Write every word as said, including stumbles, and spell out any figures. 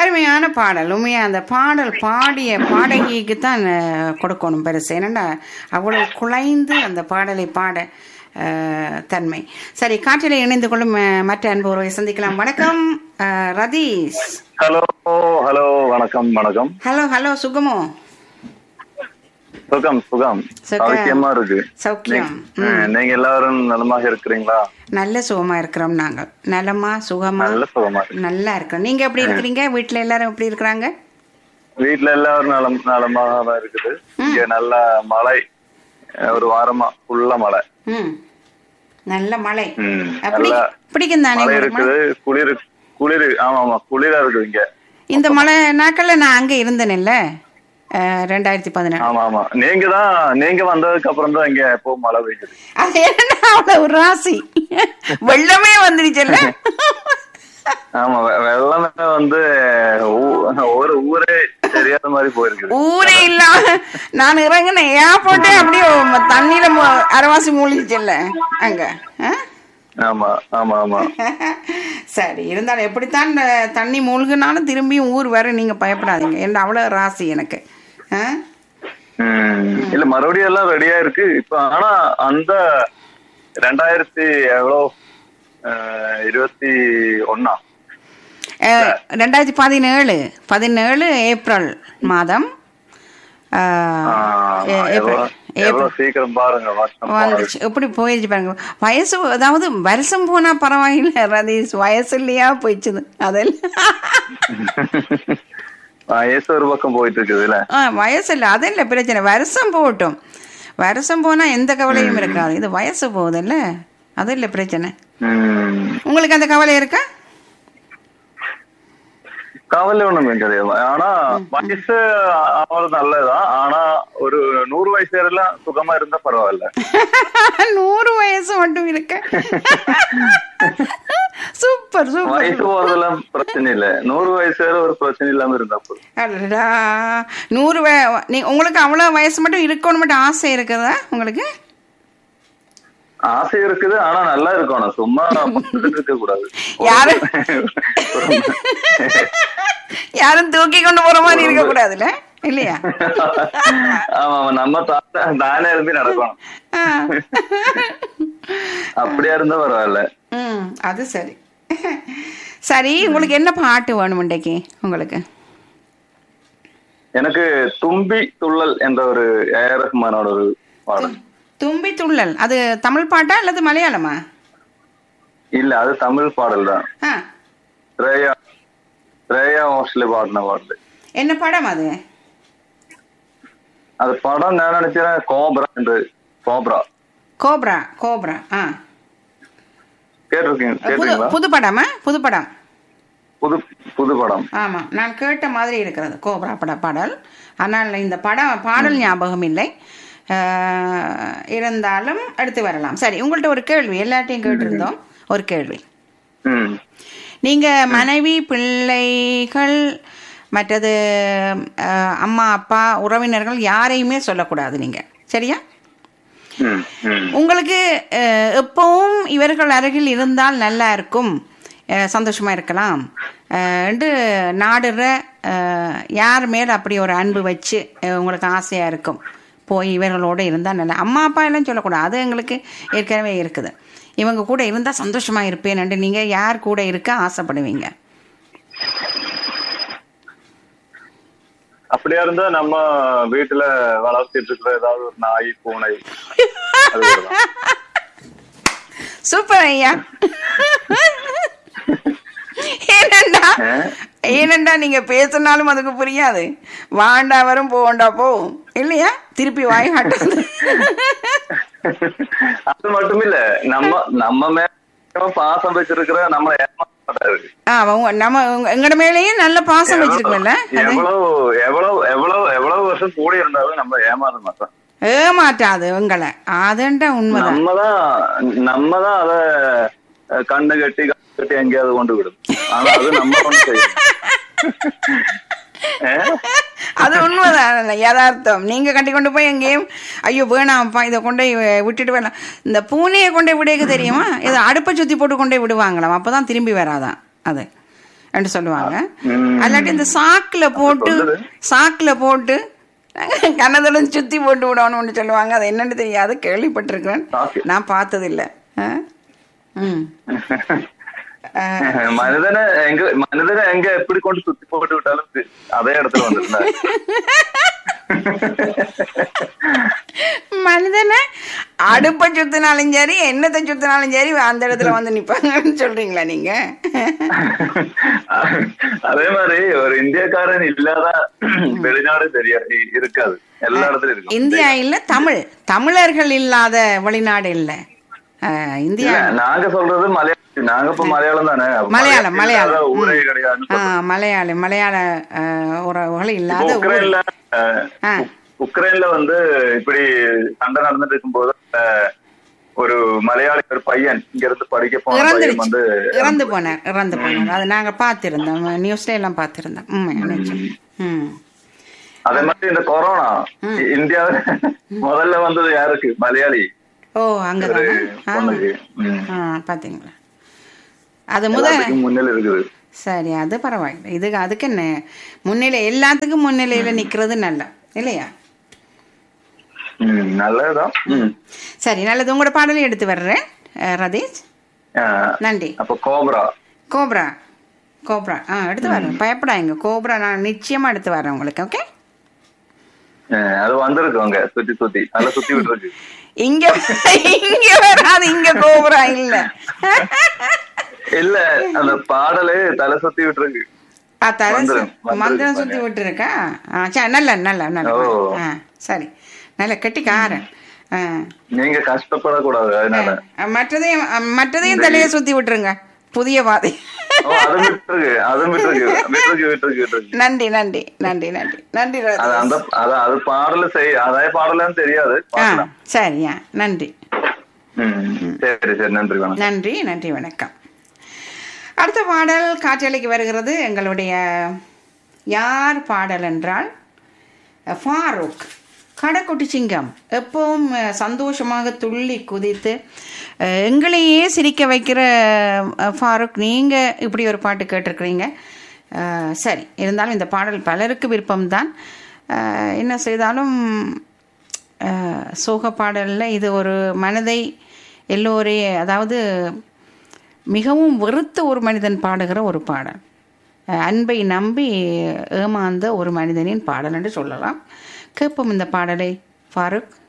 அருமையான பாடல். உண்மையாக அந்த பாடல் பாடிய பாடகிக்கு தான் அஹ், கொடுக்கணும் பரிசு. என்னென்னா அவ்வளவு குலைந்து அந்த பாடலை பாட அஹ், தன்மை. சரி, காற்றிலே இணைந்து கொள்ளும் அஹ், மற்ற அன்புறவை சந்திக்கலாம். வணக்கம் அஹ், ரதீஷ். ஹலோ ஹலோ வணக்கம் வணக்கம். ஹலோ ஹலோ சுகமோ? சுகம் சுகம் சுகம். சௌக்கியமா இருக்கு. சௌக்கியம். நீ- நீங்க எல்லாரும் நலமாக இருக்கிறீங்களா? நல்ல சுகமா இருக்கிறோம் நாங்கள். நலமா சுகமா நல்ல சுகமா இருக்கு. நல்லா இருக்கிறோம். நீங்க எப்படி இருக்கிறீங்க? வீட்டுல எல்லாரும் எப்படி இருக்கிறாங்க? வீட்டுல எல்லாரும் நலம் நலமாக தான் இருக்குது. இங்க நல்ல மழை, அஹ் ஒரு வாரமா ஃபுல்லா மழை. ம் நல்ல மழை. ம், அப்படி நல்லா பிடிக்கும் தானே மழை உங்களுக்கு மழை? இருக்குது. குளிர் குளிர் ஆமா ஆமா குளிரா இருக்குது இங்க. இந்த மழை நாட்கள்ல நான் அங்க இருந்தேன்ல ரெண்டாயிரத்தி பதினேழு. ஆமா ஆமா நீங்க தான் நீங்க வந்ததுக்கு அப்புறம் தான் இங்க எப்போ மழை பெய்யுது. அது என்ன அவ்வளவு ஒரு ராசி வெள்ளமே வந்துருச்சுல்ல. ஆமா வெ- வெள்ளமே வந்து ஊ- ஒரு ஊரே தெரியாத மாதிரி போயிருக்குது. ஊரே இல்லாம நான் இறங்கின ஏர்போர்ட்டே அப்படியே தண்ணியில மு- அரைவாசி மூழ்கிச்சுல்ல அங்க. ஆ? ஆமா ஆமா ஆமா சரி, இருந்தாலும் எப்படித்தான் அஹ், தண்ணி மூழ்கினாலும் திரும்பியும் ஊர் வர நீங்க பயப்படாதீங்க. என்ன அவ்வளவு ராசி எனக்கு. ஆ? ம். இல்ல மறுபடியும் எல்லாம் ரெடியா இருக்கு இப்ப. ஆனா அந்த ரெண்டாயிரத்தி எவ்வளோ அஹ், இருபத்தி ஒன்னா அஹ், ரெண்டாயிரத்தி பதினேழு பதினேழு ஏப்ரல் மாதம். அஹ், ஏ- ஏப்ரல் எவ்வளவு ஏப்ரல் சீக்கிரம் பாருங்க வருஷம் போனது. வந்துச்சு. எப்படி போயிடுச்சு பாருங்க. வயசு அதாவது வருஷம் போனா பரவாயில்ல ரதீஷ், வயசு இல்லையா போயிடுச்சுது அதெல்லாம். வயசு ஒரு பக்கம் போயிட்டு இருக்குதுல்ல. ஆ வயசு இல்லை, அது இல்லை பிரச்சனை. வருஷம் போகட்டும், வருஷம் போனா எந்த கவலையும் இருக்காது. இது வயசு போகுதுல்ல, அது இல்லை பிரச்சனை. ம். உங்களுக்கு அந்த கவலை இருக்கா? கவலை ஒண்ணும் கிடையாது. ஆனா வயசு அவ்வளவு நல்லதுதான். ஆனா ஒரு நூறு வயசு எல்லாம் சுகமா இருந்தா பரவாயில்ல. நூறு வயசு மட்டும் இருக்க. Super super. வயசு போறதெல்லாம் பிரச்சனை இல்ல. நூறு வயசு வரை ஒரு பிரச்சனை இல்லாம இருந்தா போதும். அடடா, நூறு வய- நீ உங்களுக்கு அவ்வளவு வயசு மட்டும் இருக்கணும் மட்டும் ஆசை இருக்குதா உங்களுக்கு? ஆசை இருக்குது. ஆனா நல்லா இருக்கணும். சும்மா இருக்க கூடாது. யாரு யாரும் தூக்கி கொண்டு போற மாதிரி இருக்க கூடாதுல்ல, இல்லையா? ஆமா ஆமா நம்ம தாத்தா தானே இருந்து நடக்கணும். ஆ. அப்படியா இருந்தா பரவாயில்ல. ம் அது சரி. சரி, உங்களுக்கு என்ன பாட்டு வேணும் இன்றைக்கு உங்களுக்கு? எனக்கு தும்பி துள்ளல் என்ற ஒரு ஏ ஆர் ரஹ்மானோட ஒரு பாடல். தும்பி துள்ளல், அது தமிழ் பாட்டா அல்லது மலையாளமா? இல்ல அது தமிழ் பாடல் தான். ஆ, ஸ்ரேயா ஸ்ரேயா மோஸ்ட்லி பாடின பாடல். என்ன படம் அது? அது படம் நான் நினைச்சேன் கோப்ரா என்று. Cobra cobra. கோப்ரா. ஆ, கேட்டிருக்கீங்க புது கேட்டிருக்கீங்களா? புது படமா? புது படம். புது புது படம். ஆமா, நான் கேட்ட மாதிரி இருக்கிறது கோப்ரா பட பாடல். ஆனால் இந்த படம் பாடல் ஞாபகம் இல்லை. ஆஹ், இருந்தாலும் எடுத்து வரலாம். சரி, உங்கள்ட்ட ஒரு கேள்வி, எல்லாத்தையும் கேட்டிருந்தோம். ஒரு கேள்வி. ம் நீங்க மனைவி, பிள்ளைகள், மற்றது அஹ், அம்மா அப்பா உறவினர்கள் யாரையுமே சொல்லக்கூடாது நீங்க, சரியா? ம் ம் உங்களுக்கு அஹ், எப்பவும் இவர்கள் அருகில் இருந்தால் நல்லா இருக்கும், அஹ், சந்தோஷமா இருக்கலாம் அஹ், என்று நாடுற அஹ், யார் மேல் அப்படி ஒரு அன்பு வச்சு அஹ், உங்களுக்கு ஆசையா இருக்கும், போய் இவர்களோடு இருந்தால் நல்லா. அம்மா அப்பா எல்லாம் சொல்லக்கூடாது, அது எங்களுக்கு ஏற்கனவே இருக்குது. இவங்க கூட இருந்தால் சந்தோஷமா இருப்பேன், நீங்க யார் கூட இருக்க ஆசைப்படுவீங்க? அப்படியா இருந்தா நம்ம வீட்டுல வளர்த்திட்டு இருக்கிற ஏதாவது ஒரு நாய் பூனை அது கூடதான். சூப்பர் ஐயா. ஏனண்டா ஏனண்டா நீங்க பேசினாலும் அதுக்கு புரியாது. வாண்டா வரும் போண்டா போவும், இல்லையா? திருப்பி வாய் காட்டாது. அது மட்டும் இல்ல, நம்ம நம்ம மேல பாசம் வச்சிருக்கிற நம்ம ஏமாத்த மாட்டாரு. ஆ, உங்க- நம்ம உங்க- எங்கட மேலேயும் நல்ல பாசம் வச்சிருக்கோம்ல. அது எவ்வளவு எவ்வளவு எவ்வளவு எவ்வளவு வருஷம் கூட இருந்தாலும் நம்ம ஏமாற மாட்டோம். ஏமாற்றாது உங்களை, அதுண்டா உண்மைதான். நம்மதான் நம்மதான் அத அஹ், கண்ணு கட்டி கண்ணு கட்டி எங்கேயாவது கொண்டு விடும். ஆனா அது நம்ம ஒண்ணு செய்யும். அது உண்மைதான், யதார்த்தம். நீங்க கட்டி கொண்டு போய் எங்கேயும் ஐயோ வேணாம்ப்பா இதை கொண்டு போய் விட்டுட்டு வரலாம். இந்த பூனையை கொண்டு விடையக்கு தெரியுமா? இதை அடுப்பை சுத்தி போட்டு கொண்டே விடுவாங்களாம், அப்பதான் திரும்பி வராதான் அது. என்று சொல்லுவாங்க. ம். அல்லாட்டி இந்த சாக்குல போட்டு சொல்லுது. சாக்குல போட்டு கனதளம் சுத்தி போட்டு விடணும்னு சொல்லுவாங்க. அது என்னன்னு தெரியாது, கேள்விப்பட்டிருக்கிறேன், சாக்கு. நான் பார்த்தது இல்ல. ம் மனிதனை எங்க மனிதனை எங்க எப்படி கொண்டு சுத்தி போட்டு விட்டாலும் தி- அதே இடத்துல வந்துருந்தாரு. மனிதனை அடுப்பை சுத்தினாலும் சரி என்னத்தை சுத்தினாலும் சரி அந்த இடத்துல வந்து நிப்பாங்கன்னு சொல்றீங்களா நீங்க? அதே மாதிரி ஒரு இந்தியக்காரன் இல்லாத வெளிநாடு தெரியாது, இருக்காது, எல்லா இடத்துலயும் இருக்கும். இந்தியா இல்ல, தமிழ் தமிழர்கள் இல்லாத வெளிநாடு இல்ல. அஹ், இந்தியா இல்ல, நாங்க சொல்றது மலையாளம். நாங்க இப்ப மலையாளம் தானே. அப்ப மலையாளம், மலையாளம் இல்லாத மலையாளம். ஊரே கிடையாதுன்னு ஆ, சொல்றோம். மலையாளி மலையாள அஹ், உறவுகள் இப்ப இல்லாத ஊர். உக்ரைன்ல அஹ், ஆ. உக்- உக்ரைன்ல வந்து இப்படி சண்டை நடந்துட்டு இருக்கும்போது அஹ், ஒரு மலையாளி ஒரு பையன் இங்க இருந்து படிக்க போன பையன் இறந்துருச்சு, வந்து இறந்து போனார், இறந்து போனார். அது நாங்க பார்த்திருந்தோம், நியூஸ்ல எல்லாம் பார்த்திருந்தோம். உண்மை நிச்சயம். ம் அதே மாதிரி இந்த கொரோனா இந்தியாவில் முதல்ல வந்தது யாருக்கு? மலையாளி ஓ அங்கதானே. ஆ பொண்ணுக்கு. ம். ஆ பாத்தீங்களா, அது முதல். எல்லாத்துக்கும் முன்னில் இருக்குது. சரி, அது பரவாயில்லை. இது அதுக்கு என்ன, முன்னிலை, எல்லாத்துக்கும் முன்னிலையில நிக்கிறது நல்ல இல்லையா? ம், நல்லதுதான். ம். சரி, நல்லது. உங்களோட பாடலை எடுத்து வர்றேன் அஹ், ரதீஷ். அஹ், நன்றி. அப்ப கோப்ரா. கோப்ரா, கோப்ரா ஆ எடுத்து வரேன், பயப்படாங்க. கோப்ரா நான் நிச்சயமா எடுத்து வரேன் உங்களுக்கு. ஓகே, அஹ், அது வந்திருக்கு அங்க சுத்தி சுத்தி நல்லா சுத்தி விட்டு இருக்கு. இங்க இங்க வராது, இங்க கோப்ரா இல்ல. இல்ல, அந்த பாடலு தலை சுத்தி விட்டு இருக்கு. ஆ, தலை சு- வந்துரும், வந்துரும் மந்திரம் சுத்தி பாருங்க. விட்டு இருக்கா? ஆ சரி, நல்ல நல்ல நல்ல. ஓ. ஆ சரி, நல்ல கெட்டிக்காரன். ஆ நீங்க கஷ்டப்படக்கூடாது அதனால. ஆ, மற்றதையும் ஆ, மற்றதையும் தலையை சுத்தி விட்டுருங்க, புதிய பாதை. ஓ, அது விட்டு இருக்கு, அது விட்டு இருக்கு, விட்டு இருக்கு, விட்டு இருக்கு, விட்டு இருக்கு. நன்றி நன்றி நன்றி நன்றி நன்றி அது ரதீஷ். அந்த அது அது பாடல செய் அதே பாடலன்னு தெரியாது. ஆ பார்க்கலாம். சரியா, நன்றி ம், சரி சரி, நன்றி, வணக்கம். நன்றி நன்றி வணக்கம். அடுத்த பாடல் காற்றலைக்கு வருகிறது. எங்களுடைய யார் பாடல் என்றால் ஃபாரூக், கடைக்குட்டி சிங்கம். எப்பவும் அஹ், சந்தோஷமாக துள்ளி குதித்து அஹ், எங்களையே சிரிக்க வைக்கிற அஹ், ஃபாரூக், நீங்கள் இப்படி ஒரு பாட்டு கேட்டிருக்கிறீங்க. அஹ், சரி, இருந்தாலும் இந்த பாடல் பலருக்கு விருப்பம்தான். அஹ், என்ன செய்தாலும் அஹ், சோக பாடலில் இது ஒரு மனதை எல்லோரே, அதாவது மிகவும் வெறுத்த ஒரு மனிதன் பாடுகிற ஒரு பாடல், அஹ், அன்பை நம்பி ஏமாந்த ஒரு மனிதனின் பாடல் என்று சொல்லலாம். கேட்போம் இந்த பாடலை ஃபாரூக்.